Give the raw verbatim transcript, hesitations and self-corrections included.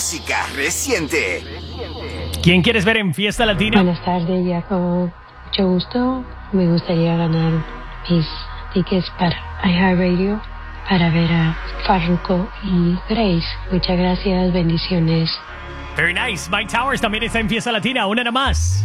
música reciente. ¿Quién quieres ver en Fiesta Latina? Buenas tardes, Jacob. Mucho gusto. Me gustaría ganar mis tickets para iHeartRadio para ver a Farruko y Grace. Muchas gracias, bendiciones. Very nice. Mike Towers también está en Fiesta Latina. Una nada más.